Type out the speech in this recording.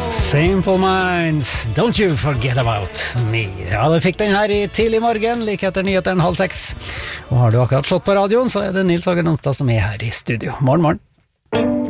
Simple Minds, don't you forget about me. Ja, du fikk den her i tidlig morgen, like etter nyheteren 5:30. Og har du akkurat slått på radioen, så er det Nils Åge Nonstad som er her i studio. Morgen, morgen.